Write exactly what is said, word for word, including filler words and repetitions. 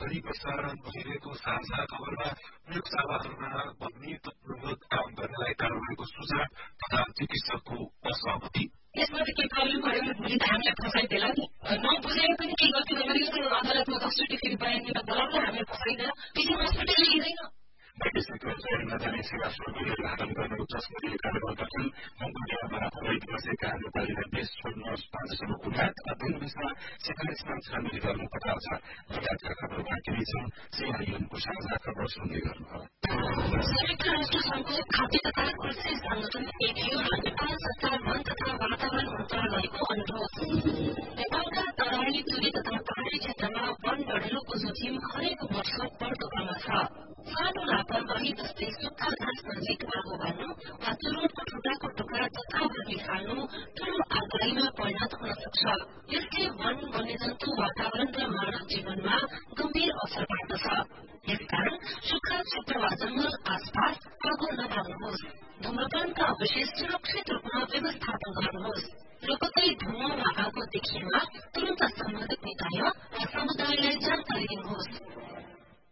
देशभरि प्रसारण भइरहेको साझा खबरमा प्रयोगशालाहरूमा नियमित काम गर्नेलाई कारवाहीको सुझाव तथा चिकित्सकको असहमति। यसमा के प्रब्लम भयो भने भोलि त हामीलाई फसाइदेला नि नबुझेर पनि के गल्ती गरेको अदालतमा कस्टडी फेरि बयान दिन बोलाउँदा हामीले फसाइदिएर पछि हस्पिटल लिँदैन। वैदेशिक चयनमा जाने सेवा शुल्कले उद्घाटन गर्ने उच्च स्तरीय कार्यबल गठन मङ्गोलियामा अवैध बसेका नेपालीलाई देश छोड्न पाँचसम्म उल्लाट दिनभित्र सैतालिसमा छानबिन गर्न कटार छ। लगायतका खबर बाँकी नै छन्। सीआईएनको साझा खबर सुन्दै गर्नुभयो। संयुक्त राष्ट्र संघको खाद्य तथा कृषि संगठन एफएओ र नेपाल सरकार वन तथा वातावरण मन्त्रालयको अनुरोध। नेपालका तराई टुरी तथा पहाड़ी क्षेत्रमा वन बढेरोको जोखिम हरेक वर्ष बढ्दो क्रम छ। सानो लापरवाही जस्तै सुक्खा घाँस नजिक आगो बाल्नु वा चुरोटको ठुटाको टुक्रा जताभावी फाल्नु ठूलो आगलाईमा परिणत हुन सक्छ। यसले वन वन्यजन्तु वातावरण र मानव जीवनमा गम्भीर असर पार्दछ। यसकारण सुक्खा क्षेत्र वा जंगल आसपास आगो नबाल्नुहोस्। धूम्रपानका अवशेष सुरक्षित रूपमा व्यवस्थापन गर्नुहोस् र कतै धुवा वा आगो देखिएमा तुरन्त सम्बन्धित निकाय वा समुदायलाई जानकारी दिनुहोस्।